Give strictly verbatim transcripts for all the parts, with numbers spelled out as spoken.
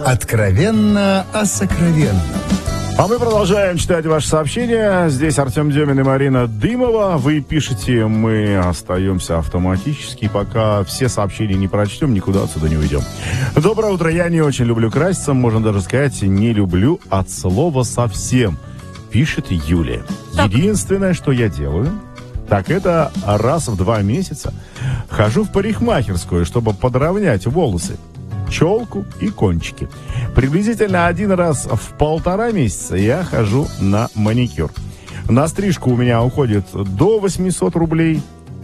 Откровенно о сокровенном. А мы продолжаем читать ваши сообщения. Здесь Артем Демин и Марина Дымова. Вы пишете, мы остаемся автоматически. Пока все сообщения не прочтем, никуда отсюда не уйдем. Доброе утро. Я не очень люблю краситься. Можно даже сказать, не люблю от слова совсем. Пишет Юлия. Так. Единственное, что я делаю, так это раз в два месяца хожу в парикмахерскую, чтобы подровнять волосы, челку и кончики. Приблизительно один раз в полтора месяца я хожу на маникюр. На стрижку у меня уходит до восемьсот рублей,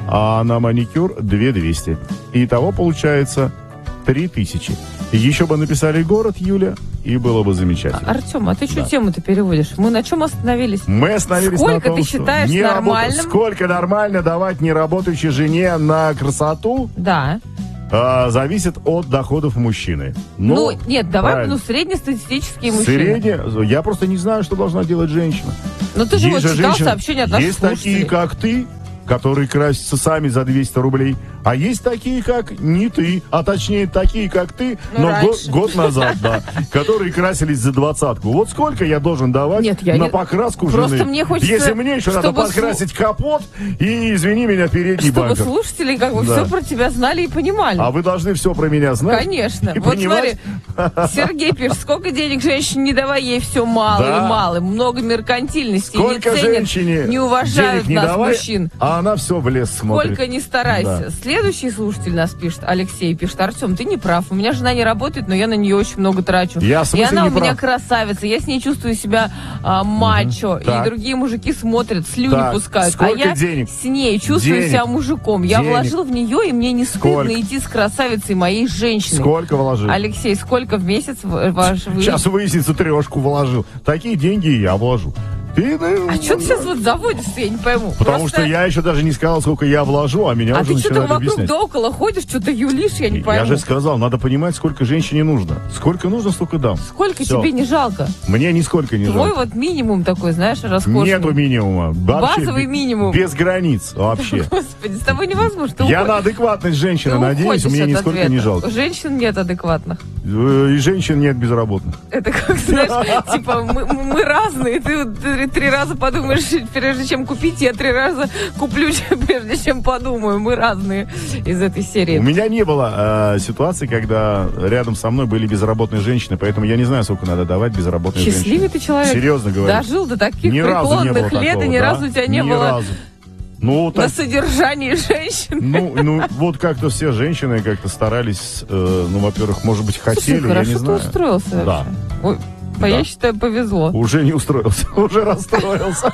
а на маникюр две тысячи двести. Итого получается три тысячи. Еще бы написали город, Юля, и было бы замечательно. Артем, а ты что да. тему-то переводишь? Мы на чем остановились? Мы остановились Сколько на том, ты считаешь не нормальным? Работа... Сколько нормально давать неработающей жене на красоту? Да. А, зависит от доходов мужчины. Но, ну, нет, давай, правильно. ну, среднестатистические мужчины. Средне, я просто не знаю, что должна делать женщина. Ну, ты же есть вот же читал женщины, сообщения от наших есть слушателей. такие, как ты, которые красятся сами за двести рублей. А есть такие, как не ты, а точнее такие, как ты, ну, но год, год назад, да, которые красились за двадцатку. Вот сколько я должен давать Нет, я на не... покраску Просто жены? Мне хочется, если мне еще надо подкрасить слу... капот и, извини меня, передний чтобы бампер. Чтобы слушатели как бы да. все про тебя знали и понимали. А вы должны все про меня знать. Конечно. И вот понимать. Смотри, Сергей пишет, сколько денег женщине не давай, ей все мало да. и мало. Много меркантильности. Сколько не ценят, женщине не уважают не нас, давай, мужчин. А она все в лес смотрит. Сколько не старайся. Да. Следующий слушатель нас пишет, Алексей, пишет, Артем, ты не прав. У меня жена не работает, но я на нее очень много трачу. Я, в и она у прав? меня красавица. Я с ней чувствую себя а, мачо. Угу. И другие мужики смотрят, слюни так. пускают. Сколько а я денег? с ней чувствую денег. себя мужиком. Я денег. вложил в нее, и мне не стыдно сколько? идти с красавицей моей женщиной. Сколько вложил? Алексей, сколько в месяц ваш вы... Сейчас выяснится, трешку вложил. Такие деньги я вложу. Ты, ну, а что ты сейчас вот заводишься, я не пойму. Потому Просто... что я еще даже не сказал, сколько я вложу, а меня а уже начинают объяснять. А ты что-то вокруг да около ходишь, что-то юлишь, я не пойму. Я же сказал, надо понимать, сколько женщине нужно. Сколько нужно, столько дам. Сколько Все. тебе не жалко? Мне нисколько не Твой жалко. вот минимум такой, знаешь, роскошный. Нету минимума. Вообще, базовый минимум. Без границ вообще. Господи, с тобой невозможно. Ты я уход... на адекватность женщины надеюсь, мне нисколько ответа. не жалко. Женщин нет адекватных. И женщин нет безработных. Это как, знаешь, типа, мы, мы разные. Ты, ты три раза подумаешь, прежде чем купить, я три раза куплю, прежде чем подумаю. Мы разные из этой серии. У меня не было э, ситуации, когда рядом со мной были безработные женщины, поэтому я не знаю, сколько надо давать безработным женщинам. Счастливый ты человек. Серьезно говорю. Дожил до таких ни преклонных лет, такого, и ни да? разу у тебя не ни было разу. Ну, на так... содержании женщин. Ну, ну, вот как-то все женщины как-то старались, э, ну, во-первых, может быть, хотели, Слушай, я не знаю. Хорошо ты устроился Да. вообще. Ой. Да. Я считаю, повезло. Уже не устроился, уже расстроился.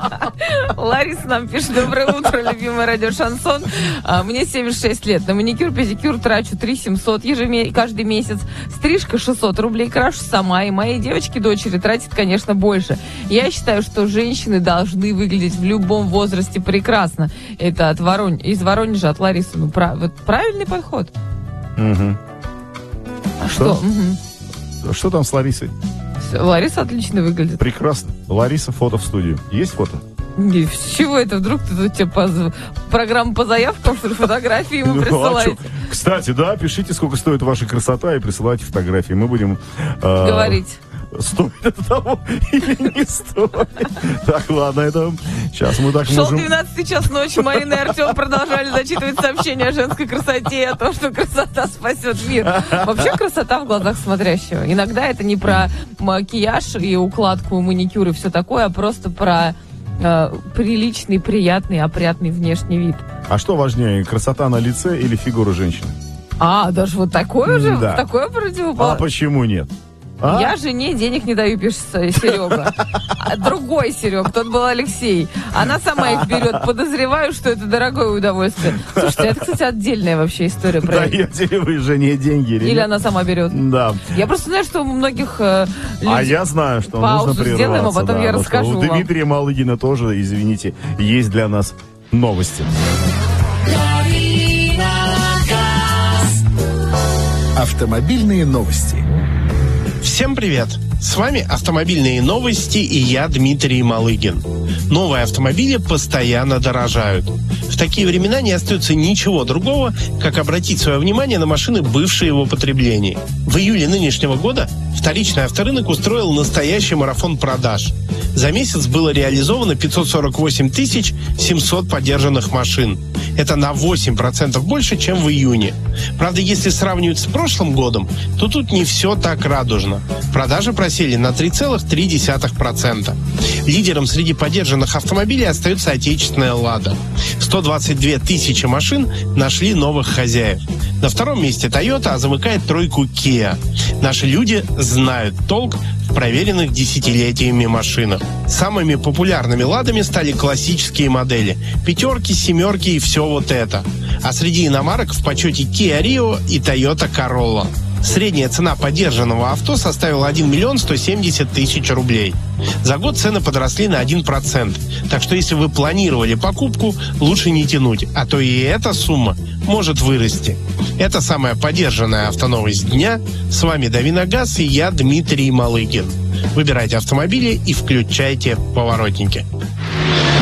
Лариса нам пишет: доброе утро, любимый радио Шансон. Мне семьдесят шесть лет. На маникюр, педикюр трачу три тысячи семьсот ежемесячно, каждый месяц. Стрижка шестьсот рублей. Крашу сама. И мои девочки-дочери тратят, конечно, больше. Я считаю, что женщины должны выглядеть в любом возрасте прекрасно. Это от Воронежа, из Воронежа, от Ларисы. Ну, прав... вот правильный подход. Угу. А что? Что? Угу. Что там с Ларисой? Лариса отлично выглядит. Прекрасно. Лариса, фото в студию. Есть фото? Не, с чего это вдруг ты тут тебе по, программа по заявкам, фотографии ему ну, присылаете? А Кстати, да, пишите, сколько стоит ваша красота, и присылайте фотографии. Мы будем... Э, говорить. Стоит это того или не стоит. Так, ладно, это... Сейчас мы так Шел можем... двенадцатый час ночи, Марина и Артем продолжали зачитывать сообщения о женской красоте и о том, что красота спасет мир. Вообще красота в глазах смотрящего. Иногда это не про макияж и укладку, маникюр и все такое, а просто про э, приличный, приятный, опрятный внешний вид. А что важнее, красота на лице или фигура женщины? А, даже вот такое уже? Да. Такое противоположное? А почему нет? А? Я жене денег не даю, пишет Серега. А другой Серег, тот был Алексей. Она сама их берет. Подозреваю, что это дорогое удовольствие. Слушайте, это, кстати, отдельная вообще история. Про Даете ли вы жене деньги или, или нет? она сама берет? Да. Я просто знаю, что у многих э, людей... А я знаю, что паузу нужно прерваться. сделаем, а потом да, я расскажу У Дмитрия вам. Малыгина тоже, извините, есть для нас новости. Автомобильные новости. Всем привет! С вами «Автомобильные новости» и я, Дмитрий Малыгин. Новые автомобили постоянно дорожают. В такие времена не остается ничего другого, как обратить свое внимание на машины, бывшие в употреблении. В июле нынешнего года вторичный авторынок устроил настоящий марафон продаж. За месяц было реализовано пятьсот сорок восемь тысяч семьсот подержанных машин. Это на восемь процентов больше, чем в июне. Правда, если сравнивать с прошлым годом, то тут не все так радужно. Продажи просели на три целых три десятых процента. Лидером среди подержанных автомобилей остается отечественная «Лада». сто двадцать две тысячи машин нашли новых хозяев. На втором месте Toyota, а замыкает тройку Kia. Наши люди знают толк в проверенных десятилетиями машинах. Самыми популярными «Ладами» стали классические модели. Пятерки, семерки и все вот это. А среди иномарок в почете Kia Rio и Toyota Corolla. Средняя цена подержанного авто составила один миллион сто семьдесят тысяч рублей. За год цены подросли на один процент. Так что если вы планировали покупку, лучше не тянуть, а то и эта сумма может вырасти. Это самая подержанная автоновость дня. С вами Давиногаз и я, Дмитрий Малыгин. Выбирайте автомобили и включайте поворотники.